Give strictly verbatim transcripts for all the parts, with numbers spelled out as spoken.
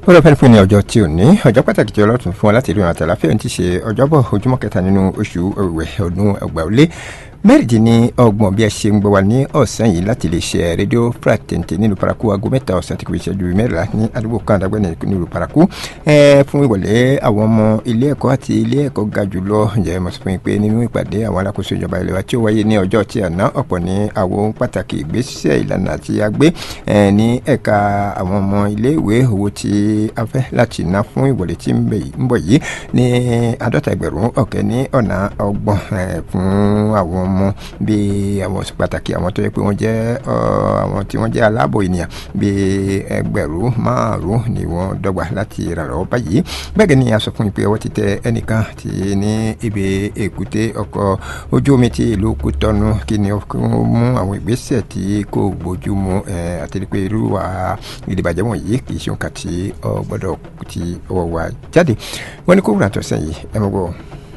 ó lọ fẹ́ẹ́ fún ní ọjọ́ tí ò ní ọjọ́ pàtàkì tí ọlọ́tún fún ọ láti rí ọ̀nà àtàláfíà ti ṣe ọjọ́bọ̀ ojúmọ́ kẹta nínú oṣù ọ̀wẹ̀ ọdún ẹgbàá ó lé mẹ́rìndínlọ́gbọ̀n bí ẹ ṣe ń gbọ́ wa ní ọ̀sán yìí láti lè ṣe rédíò Fraternité nílùú Parakou aago mẹ́ta ọ̀sán tí kò ṣe ju mẹ́rìnlá ní àdúgbò kan àdàgbẹ́ nílùú Parakou fún ìwọlé àwọn ọmọ ilé ẹ̀kọ́ àti ilé ẹ̀kọ́ ga jùlọ ǹjẹ́ mo sọ fún yín pé nínú ìpàdé àwọn alákòóso ìjọba ilé wa tí ó wáyé ní ọjọ́ tí àná ọ̀pọ̀ ní àwọn pàtàkì ìgbésẹ̀ ìlànà àti agbé ní ẹ̀ka àwọn ọmọ ilé ìwé owó tí a fẹ́ láti ná fún ìwọlé tí ń bọ̀ yìí ní àádọ́ta ẹgbẹ̀rún ọ̀kẹ́ ní ọ̀nà ọgbọ̀n fún àwọn ọmọ bíi àwọn pàtàkì àwọn tó yẹ pé wọ́n jẹ́ àwọn tí wọ́n jẹ́ aláàbò ènìyàn bíi ẹgbẹ̀rún márùn-ún ni wọ́n dọ́gba láti ìrànlọ́wọ́ báyìí bẹ́ẹ̀ ni a sọ fún mi pé ọwọ́ ti tẹ ẹnìkan tí ní ibi èkúté ọkọ̀ ojú omi tí ìlú Kútọ́nù kí ni ó mú àwọn ìgbésẹ̀ tí kò bójú mu àti pé irú wa ìdìbàjẹ́ wọ̀nyí kì í ṣe nǹkan tí ọ gbọ́dọ̀ ti ọwọ́ wa jáde wọ́n ní kó wúrà tó sẹ́yìn ẹ mọ̀ gbọ́.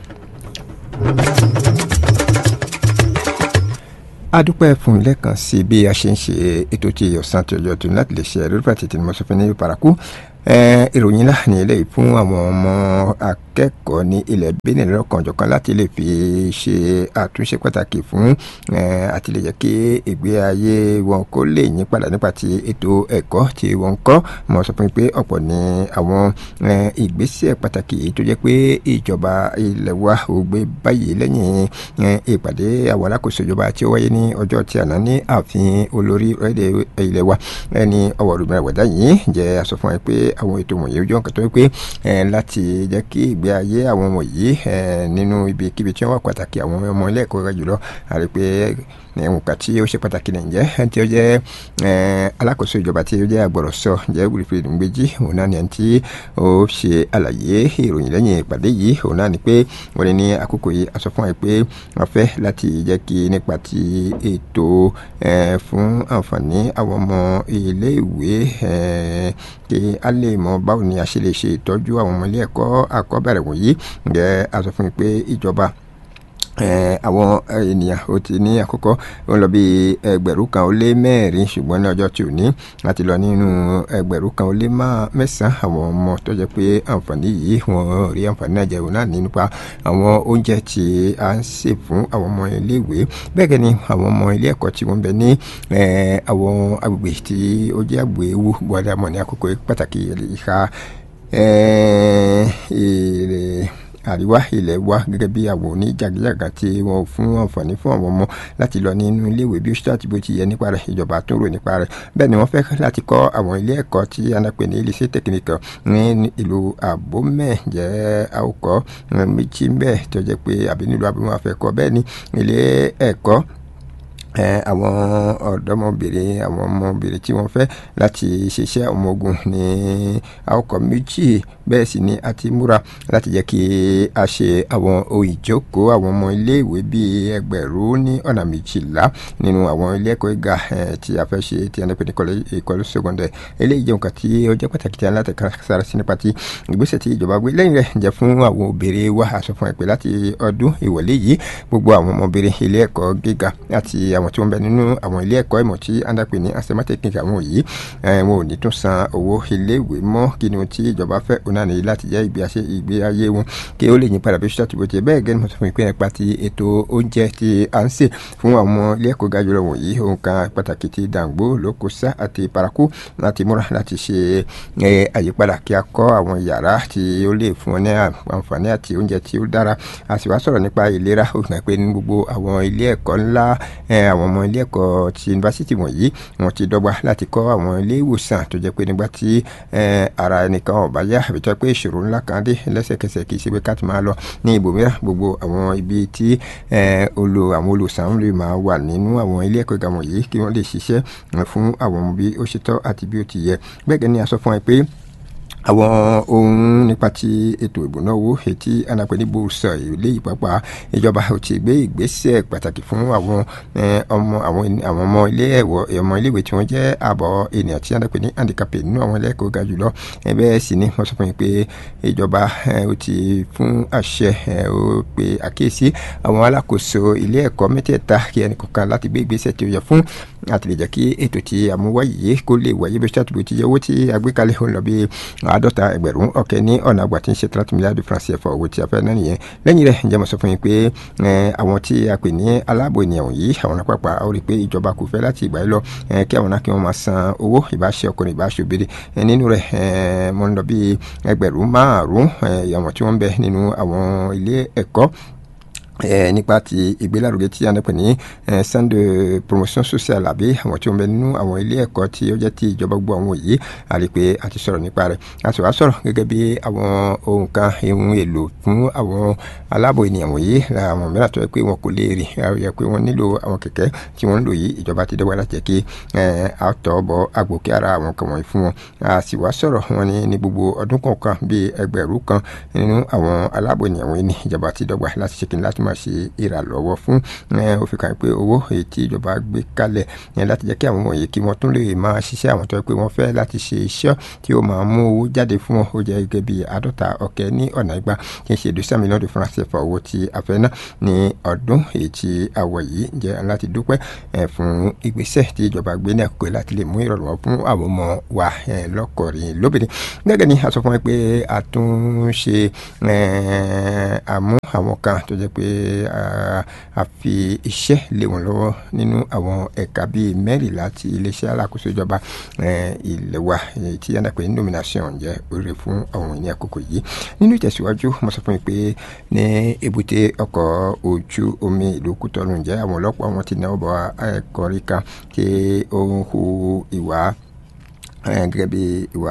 a dúpẹ́ fún lẹ́ẹ̀kan sí bí a ṣe ń ṣe ètò tí ọ̀sán tí ọjọ́ tó ní láti lè ṣe ẹ̀rọ Fraternité ní mọ́sọ́fẹ́ ní Parakou ìròyìn ńlá ní eléyìí fún àwọn ọmọ akẹ́kọ̀ọ́ ní ilẹ̀ Benin lọ́kànjọ̀kan láti lè fi ṣe àtúnṣe pàtàkì fún àti lè jẹ́ kí ìgbé ayé wọn kó lè yí padà nípa ti ètò ẹ̀kọ́ tí wọ́n ń kọ́ mo sọ fún mi pé ọ̀pọ̀ ní àwọn ìgbésẹ̀ pàtàkì tó jẹ́ pé ìjọba ilẹ̀ wa ò gbé báyìí lẹ́yìn ìpàdé àwọn alákòóso ìjọba tí ó wáyé ní ọjọ́ tí àná ní ààfin olórí orílẹ̀ ilẹ̀ wa ẹni ọwọ́ rúbẹ̀rẹ̀ wẹ̀dá yìí jẹ́ a sọ fún ẹ pé àwọn ètò wọ̀nyí ojú ọ̀kan tó ń pé láti jẹ́ kí ìgbé ayé àwọn wọ̀nyí nínú ibikíbi tí wọ́n wà pàtàkì àwọn ọmọ ilé ẹ̀kọ́ rẹ̀ jùlọ àrí pé nǹkan tí ó ṣe pàtàkì nàìjẹ́ ẹni tí ó jẹ́ alákòóso ìjọba tí ó jẹ́ agbọ̀rọ̀sọ jẹ́ Wilfred Ngbeji òun náà ni ẹni tí ó ṣe àlàyé ìròyìn lẹ́yìn ìpàdé yìí òun náà ni pé wọ́n ní ní àkókò yìí a sọ fún ẹ pé wọ́n fẹ́ láti jẹ́ kí nípa ti ètò fún àǹfààní àwọn ọmọ ilé ìwé kí a lè mọ báwo ni a ṣe lè ṣe ìtọ́jú àwọn ọmọ ilé ẹ̀kọ́ àkọ́bẹ̀rẹ̀ wọ̀nyí ǹjẹ́ a sọ fún mi pé ìjọba àwọn ènìyàn ó ti ní àkọ́kọ́ ó ń lọ bí ẹgbẹ̀rún kan ó lé mẹ́rin ṣùgbọ́n ní ọjọ́ tí ò ní láti lọ nínú ẹgbẹ̀rún kan ó lé mẹ́sàn-án àwọn ọmọ tó jẹ́ pé àǹfààní yìí wọ́n rí àǹfààní náà jẹun náà nípa àwọn oúnjẹ tí a ń ṣe fún àwọn ọmọ iléèwé bẹ́ẹ̀ gẹ́ ni àwọn ọmọ ilé ẹ̀kọ́ tí wọ́n bẹ ní àwọn agbègbè tí ó jẹ́ àgbè ewu gbọ́dọ̀ mọ̀ ní àkókò pàtàkì ìhà àríwá ilẹ̀ wa gẹ́gẹ́ bí àwọn oníjàgíjàgà tí wọ́n fún àǹfààní fún àwọn ọmọ láti lọ nínú iléèwé bí ó ṣe àti bó ti yẹ nípa rẹ̀ ìjọba tó rò nípa rẹ̀ bẹ́ẹ̀ ni wọ́n fẹ́ láti kọ́ àwọn ilé ẹ̀kọ́ tí a náà pè ní lycée technique ní ìlú Abomey jẹ́ àwòkọ́ méjì bẹ́ẹ̀ tó jẹ́ pé àbí nílùú Abomey wọ́n fẹ́ kọ́ bẹ́ẹ̀ ni ilé ẹ̀kọ́ àwọn ọ̀dọ́mọbìnrin àwọn ọmọbìnrin tí wọ́n fẹ́ láti ṣiṣẹ́ ọmọ ogun ní àwòkọ́ méjì bẹ́ẹ̀ sì ni a ti múra láti jẹ́ kí a ṣe àwọn ohun ìjókòó àwọn ọmọ iléèwé bíi ẹgbẹ̀rún ní ọ̀nà méjìlá nínú àwọn ilé ẹ̀kọ́ gíga tí a fẹ́ ṣe tí a ní pè ní ìkọ́lé secondary eléyìí jẹ́ nǹkan tí ó jẹ́ pàtàkì tí a láti kára sí nípa ti ìgbésẹ̀ tí ìjọba gbé lẹ́yìn rẹ̀ jẹ́ fún àwọn obìnrin wa aṣọ fún ẹ̀pẹ́ láti ọdún ìwọlé yìí gbogbo àwọn ọmọbìnrin ilé ẹ̀kọ́ gíga àti àwọn tí wọ́n bẹ nínú àwọn ilé ẹ̀kọ́ ìmọ̀ tí a ń dàpè ní asema technique àwọn yìí wọn ò ní tún san owó iléèwé mọ́ kí ni tí ìjọba fẹ́ òun náà nìyí láti jẹ́ ìgbé ayé wọn kí ó lè yín padà bí ṣíṣàtúbò tiẹ̀ bẹ́ẹ̀ gẹ́gẹ́ mo sọ fún ìpínlẹ̀ pa ti ètò oúnjẹ tí a ń sè fún àwọn ilé ẹ̀kọ́ ga jùlọ wọ̀nyí ohun kan pàtàkì ti Dàngbò Lókòsá àti Parakou láti múra láti ṣe àyípadà kí a kọ́ àwọn yàrá tí ó lè fún wọn ní àǹfààní àti oúnjẹ tí ó dára a sì wá sọ̀rọ̀ nípa ìlera ó gbà pé ní gbogbo àwọn ilé ẹ̀kọ́ ńlá àwọn ọmọ ilé ẹ̀kọ́ ti yunifásitì wọ̀nyí wọ́n ti dọ́gba láti kọ́ àwọn ilé ìwòsàn tó jẹ́ pé nígbà tí ara ẹnìkan ò bá yá àbí tó pé ìṣòro ńlá kan dé lẹ́sẹ̀kẹsẹ̀ kì í ṣe pé ká ti máa lọ ní ibòmíràn gbogbo àwọn ibi tí olo àwọn olùsàn lè máa wà nínú àwọn ilé ẹ̀kọ́ ìgbà wọ̀nyí kí wọ́n lè ṣiṣẹ́ fún àwọn bí ó ṣe tọ́ àti bí ó ti yẹ bẹ́ẹ̀ gẹ́gẹ́ ni a sọ fún ẹ pé àwọn ohun nípa ti ètò ìbùnáwó etí anapẹ ní bóòsọ ilé ìpapà ìjọba ò ti gbé ìgbésẹ̀ pàtàkì fún àwọn ọmọ àwọn ọmọ ilé ẹ̀wọ̀ ọmọ iléèwé tí wọ́n jẹ́ àbọ̀ ènìyàn tí anapẹ ní handicapé nínú àwọn ilé ẹ̀kọ́ ga jùlọ bẹ́ẹ̀ sì ni wọ́n sọ fún mi pé ìjọba ò ti fún àṣẹ ó pe àkíyèsí àwọn alákòóso ilé ẹ̀kọ́ mẹ́tẹ̀ẹ̀ta kí ẹnì kọ̀ọ̀kan láti gbé ìgbésẹ̀ tí ó yẹ fún àti lè jẹ́ kí ètò tí àmúwáyé kó lè wáyé bí ṣàtúbọ̀ ti yẹ owó tí agbékalẹ̀ ń lọ bí àádọ́ta ẹgbẹ̀rún ọ̀kẹ́ ní ọ̀nà àgbà tí ń ṣe thirty mílíọ̀nù francs C F A owó tí a fẹ́ náà nìyẹn. lẹ́yìn rẹ̀ ǹjẹ́ mo sọ fún yín pé àwọn tí a pè ní aláàbò ènìyàn yìí àwọn àpapọ̀ ó rí i pé ìjọba kò fẹ́ láti ìgbà yìí lọ kí àwọn náà kí wọ́n máa san owó ìbáṣe ọkùnrin ìbáṣe obìnrin nínú rẹ̀ mo ń lọ bí ẹgbẹ̀rún márùn-ún àwọn tí wọ́n ń bẹ nínú àwọn ilé ẹ̀kọ́ Eh, nípa ti ìgbélárugẹ tí a ń pè ní centre de promotion sociale àbí àwọn tí ó ń bẹ nínú àwọn ilé ẹ̀kọ́ tí ó jẹ́ ti ìjọba gbogbo àwọn yìí a rí i pé a ti sọ̀rọ̀ nípa rẹ̀ a sì wá sọ̀rọ̀ gẹ́gẹ́ bí àwọn ohun kan ohun èlò fún àwọn aláàbò ènìyàn wọ̀nyí àwọn mìíràn tó yẹ pé wọn kò lè rìn yẹ pé wọ́n nílò àwọn kẹ̀kẹ́ tí wọ́n ń lò yìí ìjọba ti dẹ́wọ́ láti jẹ́ kí a tọ́ bọ agbòkè ara àwọn kan wọ̀nyí fún wọn a sì wá sọ̀rọ̀ wọn ní ní gbogbo ọdún kọ̀ọ̀kan bíi ẹgbẹ̀rún kan nínú àwọn aláàbò ènìyàn wọ̀nyí ní ìjọba ti dọ́gba láti ṣe kí n láti máa ṣe ìrànlọ́wọ́ fún òfin kan pé owó èyí tí ìjọba gbé kalẹ̀ láti jẹ́ kí àwọn wọ̀nyí kí wọ́n tún lè máa ṣiṣẹ́ àwọn tó yẹ pé wọ́n fẹ́ láti ṣe iṣẹ́ tí ó máa mú owó jáde fún wọn ó jẹ́ gẹ́gẹ́ bí àádọ́ta ọ̀kẹ́ ní ọ̀nà igba kí n ṣe deux cents millions de francs C F A owó tí a fẹ́ ná ní ọdún èyí tí àwọ̀ yìí jẹ́ láti dúpẹ́ fún ìgbésẹ̀ tí ìjọba gbé ní àkókò láti lè mú ìrọ̀rùn fún àwọn ọmọ wa lọ́kọ̀ọ́rin lóbìnrin gẹ́gẹ́ ni a sọ fún wọn pé a tún ṣe àmú àwọn kan tó jẹ́ pé a fi iṣẹ́ lé wọn lọ́wọ́ nínú àwọn ẹ̀ka bíi mẹ́rìnlá ti iléeṣẹ́ alákòóso ìjọba ilé wa tí yàrá pé nomination jẹ́ oríire fún àwọn ènìyàn àkókò yìí nínú ìtẹ̀síwájú mo sọ fún yín pé ní èbúté ọkọ̀ ojú omi ìlú Kútọ́nù jẹ́ àwọn ọlọ́pàá wọn ti náwó bọ̀ ẹ̀kọ́rí kan tí ó ń hu ìwà gẹ́gẹ́ bí ìwà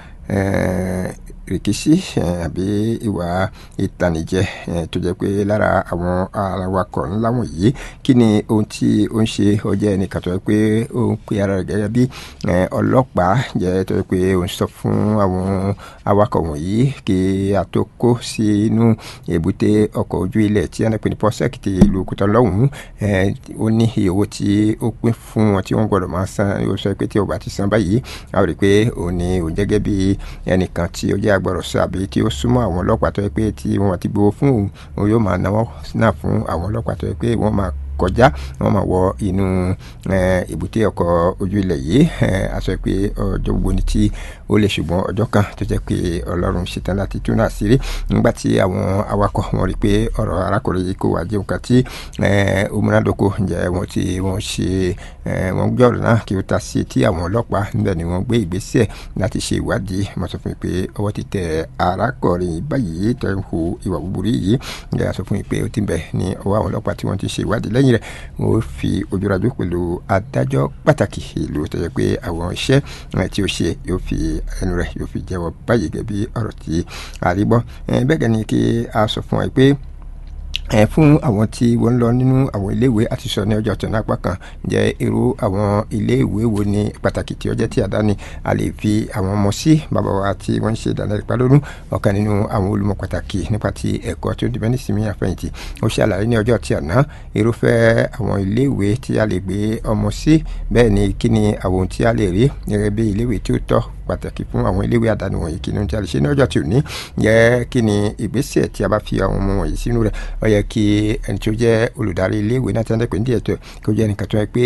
rìkíṣí àbí ìwà ìtànìjẹ tó jẹ́ pé lára àwọn awakọ̀ ńlá wọ̀nyí kí ni ohun tí ó ń ṣe ó jẹ́ ẹnìkan tó jẹ́ pé ó ń pe ara rẹ̀ gẹ́gẹ́ bí ọlọ́pàá jẹ́ tó jẹ́ pé ó ń sọ fún àwọn awakọ̀ wọ̀nyí kí a tó kó sínú èbúté ọkọ̀ ojú ilẹ̀ tí wọ́n pè ní pọ́sẹ́kì ti ìlú Kútọ́nù lọ́hùn-ún ó ní iye owó tí ó pín fún wọn tí wọ́n gbọ́dọ̀ máa san ó sọ pé tí ó bá ti san báyìí a rí i pé òun ni òun jẹ́gẹ́ bí ẹnìkan tí ó jẹ́ agbọ̀rọ̀ sọ àbí tí ó súnmọ́ àwọn ọlọ́pàá tó yẹ pé tí wọ́n ti gbowó fún òun òun yóò máa náwó náà fún àwọn ọlọ́pàá tó yẹ pé wọ́n máa kọjá wọ́n máa wọ inú èbúté ọkọ̀ ojú ilẹ̀ yìí a sọ pé ọjọ́ gbogbo ni tí ó lè ṣùgbọ́n ọjọ́ kan tó jẹ́ pé Ọlọ́run ṣetán láti tú náà sírí nígbà tí àwọn awakọ̀ wọn rí pé ọ̀rọ̀ arákùnrin yìí kò wá jẹun kan tí ó múnádóko ǹjẹ́ wọ́n ti wọ́n ṣe wọ́n gbé ọ̀rọ̀ náà kí ó ta sí tí àwọn ọlọ́pàá níbẹ̀ ni wọ́n gbé ìgbésẹ̀ láti ṣe ìwádìí mo sọ fún yín pé ọwọ́ ti tẹ arákùnrin báyìí tó ń hu ìwà búburú yìí ǹjẹ́ a sọ fún yín pé ó ti bẹ̀ ní ọwọ́ àwọn ọlọ́pàá tí wọ́n ti ṣe ìwádìí lẹ́yìn rẹ̀ wọ́n fi ojúrajú pẹ̀lú adájọ́ pàtàkì ìlú tó yẹ pé àwọn iṣẹ́ tí ó ṣe yóò fi ẹnu rẹ̀ yóò fi jẹ́wọ́ báyìí gẹ́gẹ́ bí ọ̀rọ̀ tí a rí gbọ́ bẹ́ẹ̀ gẹ́ni kí a sọ fún wa pé ẹ fún àwọn tí wọ́n ń lọ nínú àwọn iléèwé àti sọ ní ọjọ́ tọ̀nà apá kan jẹ́ irú àwọn iléèwé wo ni pàtàkì tí ó jẹ́ tí àdáni a lè fi àwọn ọmọ sí bàbá wa tí wọ́n ń ṣe ìdánilẹ́pàá lónìí ọ̀kan nínú àwọn olùmọ̀ pàtàkì nípa ti ẹ̀kọ́ tí ó dìbẹ́ nísìnyí àfẹ̀yìntì ó ṣe àlàyé ní ọjọ́ tí àná irúfẹ́ àwọn iléèwé tí a lè gbé ọmọ sí bẹ́ẹ̀ ni kí ni àwọn ohun tí a lè rí gẹ́gẹ́ bí iléèwé tí ó tọ́ pàtàkì fún àwọn iléèwé àdáni wọ̀nyí kí ni ohun tí a lè ṣe ní ọjọ́ tí ò ní yẹ kí ni ìgbésẹ̀ tí a bá fi àwọn ọmọ wọ̀nyí sínú rẹ̀ ó yẹ kí ẹni tí ó jẹ́ olùdarí iléèwé náà tí wọ́n dẹ̀ pé ní díẹ̀ tó kí ó jẹ́ ẹnìkan tó yẹ pé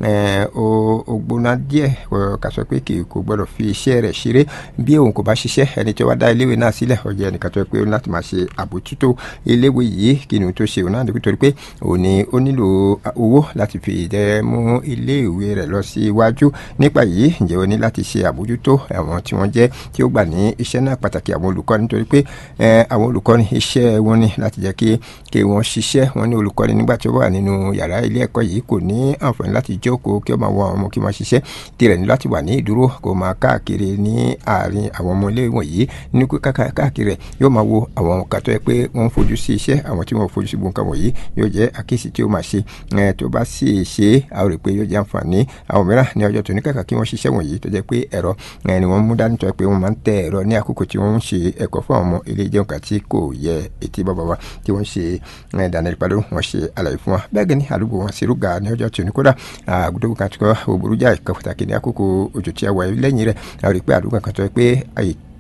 ó gbóná díẹ̀ ká sọ pé kì í kò gbọ́dọ̀ fi iṣẹ́ rẹ̀ ṣeré bí òun kò bá ṣiṣẹ́ ẹni tí ó wá dá iléèwé náà sílẹ̀ ó jẹ́ ẹnìkan tó yẹ pé ó ní láti máa ṣe àbójútó iléèwé yìí kí ni ohun tó ṣe òun náà nítorí pé òun ni ó nílò owó láti fi dẹ́ mú iléèwé rẹ̀ lọ sí iwájú nípa yìí ǹjẹ́ ó ní láti ṣe àbójútó àwọn tí wọ́n jẹ́ tí ó gbà ní iṣẹ́ náà pàtàkì àwọn olùkọ́ni nítorí pé àwọn olùkọ́ni iṣẹ́ wọn ni láti jẹ́ kí kí wọ́n ṣiṣẹ́ wọn ní olùkọ́ni nígbà tí ó wà nínú yàrá ilé ẹ̀kọ́ yìí kò ní àǹfààní láti jókòó kí ó máa wọ àwọn ọmọ kí wọ́n ṣiṣẹ́ tirẹ̀ ní láti wà ní ìdúró kó máa káàkiri ní àárín àwọn ọmọ ilé wọ̀nyí nínú pé káàkiri rẹ̀ yóò máa wo àwọn kan tó yẹ pé wọ́n ń fojú sí iṣẹ́ àwọn tí wọ́n fojú sí gbọ̀ǹkan wọ̀nyí yóò jẹ́ àkíyèsí tí ó máa ṣe tó bá sì ṣe àwọn rè pé yóò jẹ́ àǹfààní àwọn mìíràn ní ọjọ́ tó ní kàkà kí wọ́n ṣiṣẹ́ wọ̀nyí tó jẹ́ pé ẹ̀rọ ni wọ́n mú dání tó yẹ pé wọ́n máa ń tẹ ẹ̀rọ ní àkókò tí wọ́n ń ṣe ẹ̀kọ́ fún àwọn ọmọ ilé ìjẹun kan tí kò yẹ etí bàbá wa tí wọ́n ṣe daniel palo wọ́n ṣe àlàyé fún wa bẹ́ẹ̀ gẹ́ni àdúgbò wọn ṣerú ga ní ọjọ́ tí ò ní kódà àgùdókò kan tó kọ́ òbúrú jà ìkọ́ pàtàkì ní àkókò òjò tí a wà lẹ́yìn rẹ̀ a rí i pé àdúgbò kan tó yẹ pé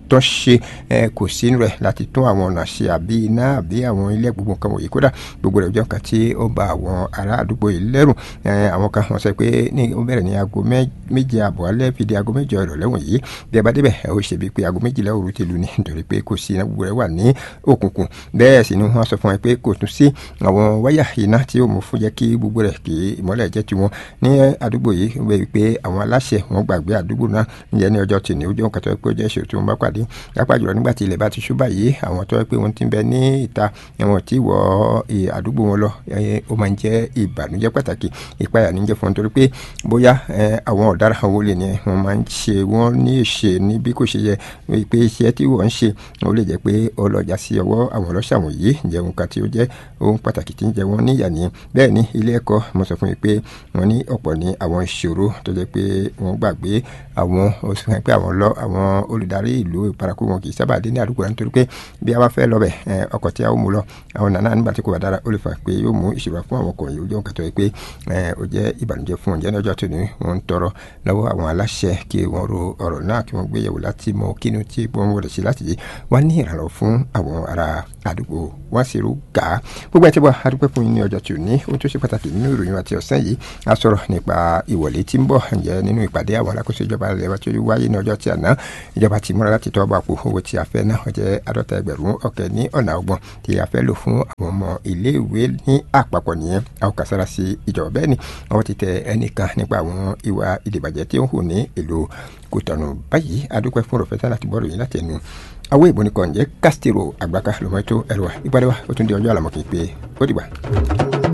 àtúnṣe kò sínú rẹ̀ láti tún àwọn ọ̀nà ṣe àbí iná àbí àwọn ilé gbogbo nǹkan wọ̀nyí kódà gbogbo rẹ̀ jẹ́ nǹkan tí ó ba àwọn ará àdúgbò yìí lẹ́rù. Àwọn kan wọ́n sọ pé ní ó bẹ̀rẹ̀ ní aago méje àbọ̀ alẹ́ fi di aago méje ìrọ̀lẹ́ wọ̀nyí bí ẹ bá débẹ̀ ẹ ó ṣe bíi pé aago méjìlá òru ti lù ní nítorí pé kò sí iná gbogbo rẹ̀ wà ní òkùnkùn. Bẹ́ẹ̀ sì ni wọ́n sọ fún ẹ pé kò tún sí àwọn wáyà iná tí ó mú fún jẹ́ kí gbogbo rẹ̀ kí ìmọ́lẹ̀ jẹ́ tiwọn ní àdúgbò yìí wọ́n pé àwọn aláṣẹ wọn gbàgbé àdúgbò náà níyẹn ní ọjọ́ tìní ó jẹ́ nǹkan tó yẹ pé ó jẹ́ ìṣòro tí wọ́n bá pàdé lápá jùlọ nígbà tí ilẹ̀ bá ti ṣú báyìí àwọn tó yẹ pé wọ́n ti ń bẹ ní ìta wọn tí wọ àdúgbò wọn lọ ó máa ń jẹ́ ìbànújẹ́ pàtàkì ìpayà níjẹ́ fún wọn torí pé bóyá àwọn ọ̀daràn àwọn olè ni wọ́n máa ń ṣe wọ́n ní ìṣe ní bí kò ṣe yẹ pé iṣẹ́ tí wọ́n ń ṣe ó lè jẹ́ pé ọlọ́jà sí ọwọ́ àwọn ọlọ́ṣà wọ̀nyí jẹ́ nǹkan tí ó jẹ́ ohun pàtàkì tí ń jẹ wọ́n níyà ní bẹ́ẹ̀ ni ilé ẹ̀kọ́ mo sọ fún yín pé wọ́n ní ọ̀pọ̀ ní àwọn ìṣòro tó jẹ́ pé wọ́n gbàgbé àwọn oṣù kan pé àwọn lọ àwọn olùdarí ìlú ìparakú wọn kì í sábà dé ní àdúgbò rẹ̀ nítorí pé bí a bá fẹ́ lọ bẹ̀ ọkọ̀ tí a ó mú lọ àwọn nàná nígbà tí kò bá dára ó lè fà pé yóò mú ìṣòro fún àwọn ọkùnrin yìí ó jẹ́ nǹkan tó yẹ pé ó jẹ́ ìbànújẹ́ fún ọ̀jẹ́ ní ọjọ́ tó ní wọ́n ń tọrọ lọ́wọ́ àwọn aláṣẹ kí wọ́n ro ọ̀rọ̀ náà kí wọ́n gbé yẹ̀wò láti mọ kínú tí wọ́n wọlé sí láti wá ní ìrànlọ́wọ́ fún àwọn ará àdúgbò wọn sì rú gà á gbogbo ẹ̀ tí wọ́n adúpẹ́ fún yín ní ọjọ́ tó ní ohun tó ṣe pàtàkì nínú ìròyìn àti ọ̀sán yìí a sọ̀rọ̀ nípa ìwọlé tí ń bọ̀ ǹjẹ́ nínú ìpàdé àwọn alákòóso ìjọba ilẹ̀ wa tó wáyé ní ọjọ́ tí àná ìjọba ti múra láti tọ́ bá po owó tí a fẹ́ náà ó jẹ́ àádọ́ta ẹgbẹ̀rún ọ̀kẹ́ ní ọ̀nà ọgbọ̀n tí a fẹ́ lò fún àwọn ọmọ iléèwé ní àpapọ̀ nìyẹn a ó kà sára sí ìjọba bẹ́ẹ̀ ni wọ́n ti tẹ ẹnìkan nípa àwọn ìwà ìdìbàjẹ́ tí ó ń hù ní ìlú Kòtọ̀nù báyìí adúpẹ́ fún rọ̀fẹ́tà láti bọ́ọ̀rọ̀ yìí láti ẹnu àwọn ìbò nìkan jẹ́ Castro àgbàkà lọ́mọ́tò ẹ̀rọ ìpàdé wa ó tún di ọjọ́ àlàmọ́kì pé ó dìgbà.